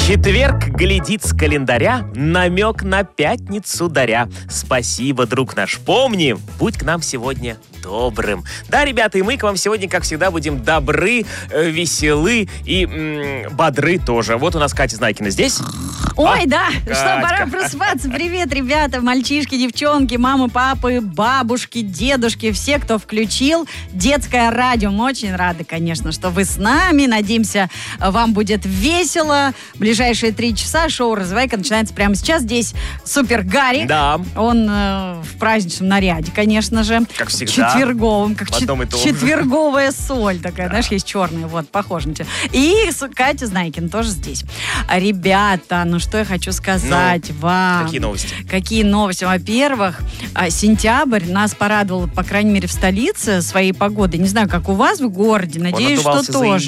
Четверг глядит с календаря, намек на пятницу даря. Спасибо, друг наш, помни, будь к нам сегодня добрым. Да, ребята, и мы к вам сегодня, как всегда, будем добры, веселы и бодры тоже. Вот у нас Катя Знайкина здесь. Ой, да, Катька. что, пора просыпаться. Привет, ребята, мальчишки, девчонки, мамы, папы, бабушки, дедушки, все, кто включил детское радио. Мы очень рады, конечно, что вы с нами. Надеемся, вам будет весело. Ближайшие 3 часа шоу «Развивайка» начинается прямо сейчас. Здесь Супер Гарик. Да. Он в праздничном наряде, конечно же. Как всегда. Четверговым, как В одном и том же. четверговая соль такая, знаешь, есть черная, вот, похоже на тебя. И Катя Знайкина тоже здесь. Ребята, ну что я хочу сказать вам. Какие новости? Какие новости? Во-первых, сентябрь нас порадовал, по крайней мере, в столице своей погодой. Не знаю, как у вас в городе, надеюсь, что отдувался за тоже.